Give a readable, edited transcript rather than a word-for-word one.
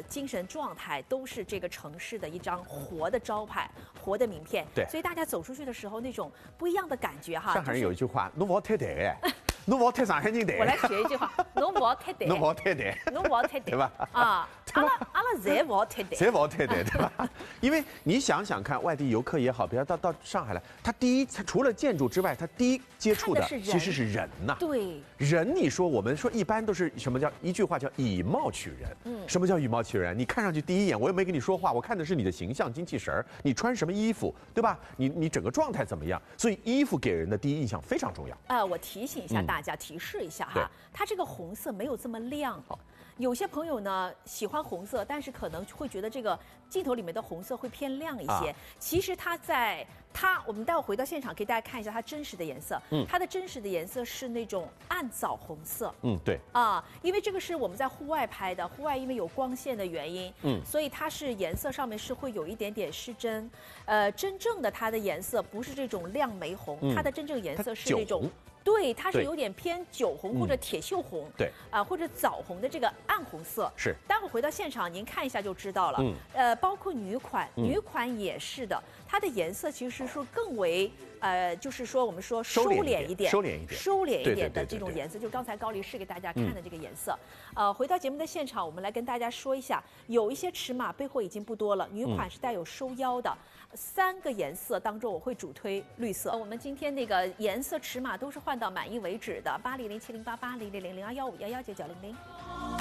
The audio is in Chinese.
精神状态都是这个城市的一张活的招牌、活的名片。 对， 所以大家走出去的时候，那种不一样的感觉哈。 上海人有一句话，侬冇太对哎。侬冇太上海人对。 我来学一句话，侬冇太对。 侬冇太对。 侬冇太对， 对吧？ 啊，阿拉侪冇太对。 侪冇太对，对吧？因为你想想看，外地游客也好，比如到上海来，他除了建筑之外，他第一接触的其实是人呐。 对。 人，你说我们说一般都是什么叫一句话叫以貌取人？什么叫以貌取人？你看上去第一眼，我又没跟你说话，我看的是你的形象、精气神儿，你穿什么衣服，对吧？你整个状态怎么样？所以衣服给人的第一印象非常重要。 我提醒一下大家，提示一下哈，它这个红色没有这么亮。有些朋友呢喜欢红色，但是可能会觉得这个镜头里面的红色会偏亮一些。其实我们待会回到现场给大家看一下它真实的颜色。它的真实的颜色是那种暗枣红色。 对。 因为这个是我们在户外拍的，户外因为有光线的原因，所以它是颜色上面是会有一点点失真。真正的它的颜色不是这种亮玫红，它的真正颜色是那种。对，它是有点偏酒红或者铁锈红， 对， 或者枣红的这个暗红色。 是， 待会回到现场您看一下就知道了。包括女款也是的，它的颜色其实是更为就是说我们说收敛一点的这种颜色，就是刚才高黎示给大家看的这个颜色。回到节目的现场，我们来跟大家说一下，有一些尺码背后已经不多了，女款是带有收腰的。3个颜色当中，我会主推绿色。我们今天那个颜色尺码都是换到满意为止的，8007088000215119900。